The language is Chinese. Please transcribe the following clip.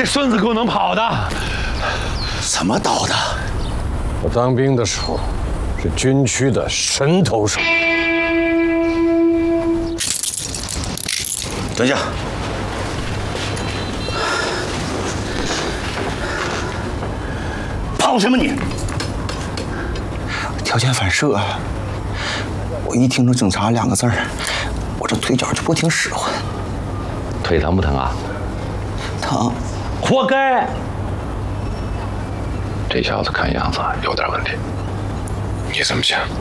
这孙子够能跑的。 怎么倒的？ 我当兵的时候是军区的神投手。 等一下，跑什么你？条件反射啊！我一听着警察2个字儿，我这腿脚就不听使唤。 腿疼不疼啊？ 疼， 活该！ 这小子看样子有点问题，你怎么想？